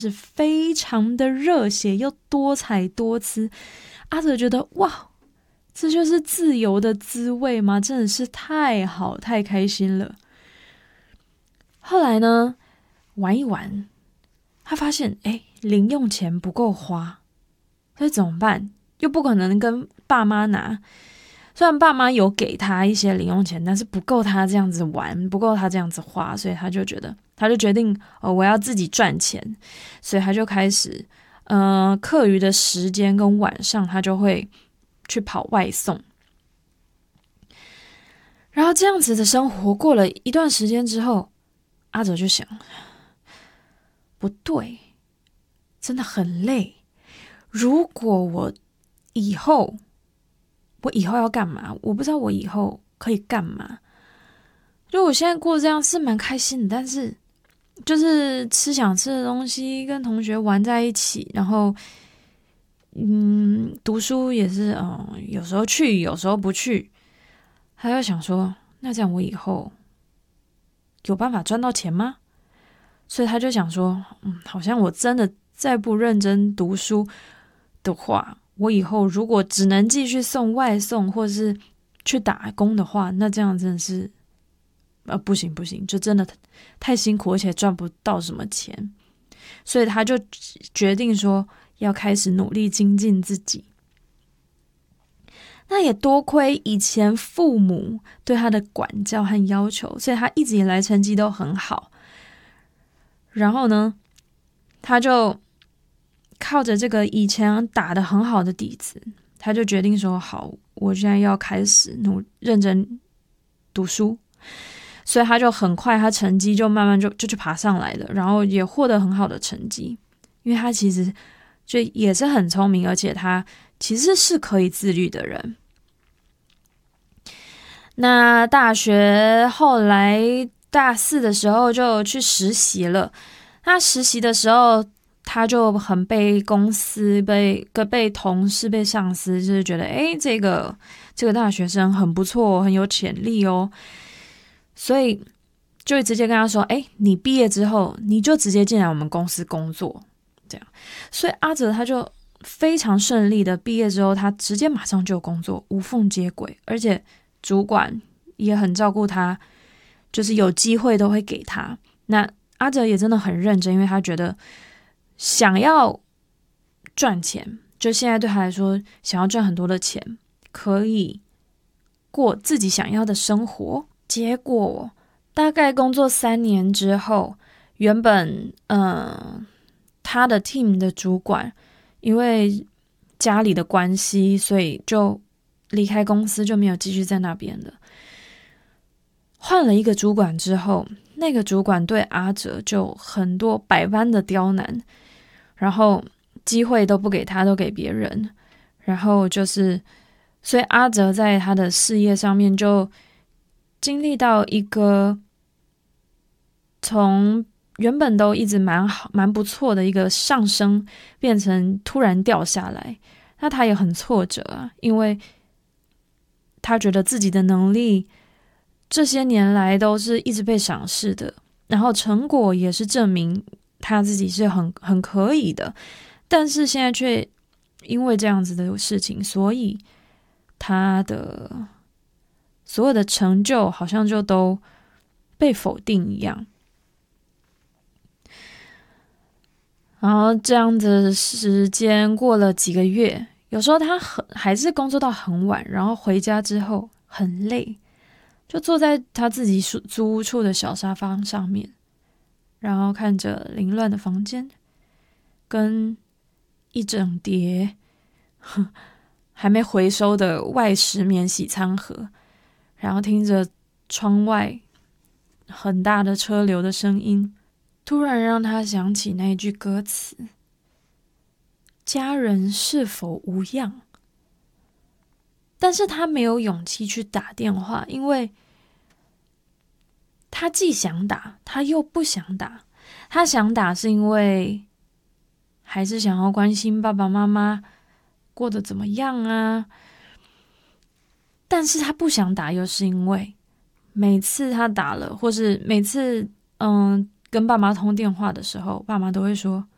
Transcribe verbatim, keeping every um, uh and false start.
是非常的热血又多彩多姿。阿哲觉得哇，这就是自由的滋味吗？真的是太好太开心了。后来呢，玩一玩，他发现哎，零用钱不够花，所以怎么办？又不可能跟爸妈拿，虽然爸妈有给他一些零用钱，但是不够他这样子玩，不够他这样子花，所以他就觉得，他就决定，哦，我要自己赚钱，所以他就开始，呃，课余的时间跟晚上，他就会去跑外送。然后这样子的生活过了一段时间之后，阿哲就想，不对，真的很累。如果我以后，我以后要干嘛？我不知道我以后可以干嘛。就我现在过这样是蛮开心的，但是就是吃想吃的东西，跟同学玩在一起，然后嗯，读书也是，嗯，有时候去，有时候不去。他就想说，那这样我以后有办法赚到钱吗？所以他就想说，嗯，好像我真的再不认真读书的话，我以后如果只能继续送外送或是去打工的话，那这样真的是，呃，不行不行，就真的太辛苦，而且赚不到什么钱。所以他就决定说要开始努力精进自己。那也多亏以前父母对他的管教和要求，所以他一直以来成绩都很好。然后呢，他就靠着这个以前打得很好的底子，他就决定说：好，我现在要开始努认真读书。所以他就很快，他成绩就慢慢就就去爬上来了，然后也获得很好的成绩。因为他其实就也是很聪明，而且他其实是可以自律的人。那大学后来大四的时候就去实习了。他实习的时候，他就很被公司、被被同事、被上司，就是觉得，哎，这个这个大学生很不错，很有潜力哦。所以就直接跟他说，哎，你毕业之后，你就直接进来我们公司工作，这样。所以阿哲他就非常顺利的毕业之后，他直接马上就有工作，无缝接轨，而且主管也很照顾他，就是有机会都会给他。那阿哲也真的很认真，因为他觉得想要赚钱，就现在对他来说，想要赚很多的钱，可以过自己想要的生活。结果大概工作三年之后，原本嗯、呃、他的 team 的主管因为家里的关系，所以就离开公司，就没有继续在那边了。换了一个主管之后，那个主管对阿哲就很多百般的刁难，然后机会都不给他，都给别人。然后就是，所以阿哲在他的事业上面就经历到一个从原本都一直蛮好、蛮不错的一个上升，变成突然掉下来。那他也很挫折啊，因为他觉得自己的能力这些年来都是一直被赏识的，然后成果也是证明他自己是很很可以的，但是现在却因为这样子的事情，所以他的所有的成就好像就都被否定一样。然后这样子时间过了几个月，有时候他很还是工作到很晚，然后回家之后很累，就坐在他自己租屋处的小沙发上面，然后看着凌乱的房间，跟一整叠还没回收的外食免洗餐盒，然后听着窗外很大的车流的声音，突然让他想起那一句歌词：家人是否无恙？但是他没有勇气去打电话，因为他既想打，他又不想打。他想打是因为还是想要关心爸爸妈妈过得怎么样啊，但是他不想打，又是因为每次他打了，或是每次嗯跟爸妈通电话的时候，爸妈都会说：